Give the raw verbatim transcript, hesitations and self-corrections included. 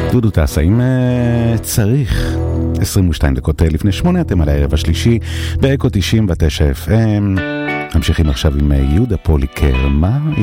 דודו טס, האם צריך? עשרים ושתיים דקות לפני שמונה, אתם על הערב השלישי באקו תשעים ותשע אף אם. ממשיכים עכשיו עם יהודה פוליקר, מה